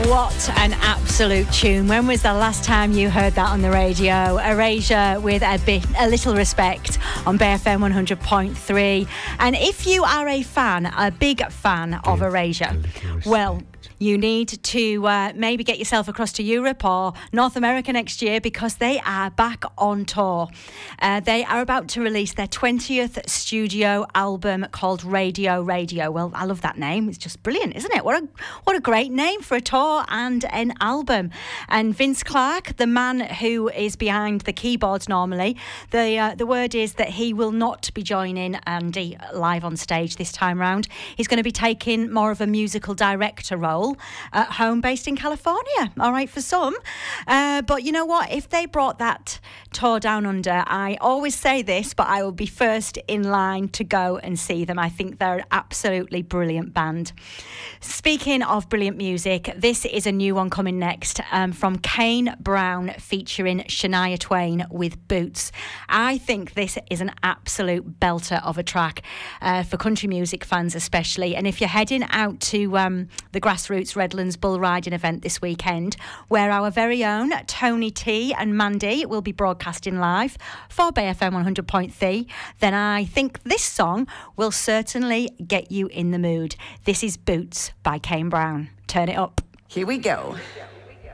What an absolute tune. When was the last time you heard that on the radio? Erasure with a little respect on BFM 100.3. And if you are a big fan of Erasure, well, you need to maybe get yourself across to Europe or North America next year, because they are back on tour. They are about to release their 20th studio album called Radio Radio. Well, I love that name. It's just brilliant, isn't it? What a great name for a tour and an album. And Vince Clarke, the man who is behind the keyboards normally, the word is that he will not be joining Andy live on stage this time round. He's going to be taking more of a musical director role at home, based in California. All right, for some. But you know what? If they brought that tour down under, I always say this, but I will be first in line to go and see them. I think they're an absolutely brilliant band. Speaking of brilliant music, this is a new one coming next from Kane Brown featuring Shania Twain with Boots. I think this is an absolute belter of a track for country music fans especially. And if you're heading out to the Grassroots Redlands Bull Riding event this weekend, where our very own Tony T and Mandy will be broadcasting live for BFM 100.3, then I think this song will certainly get you in the mood. This is Boots by Kane Brown. Turn it up. Here we go.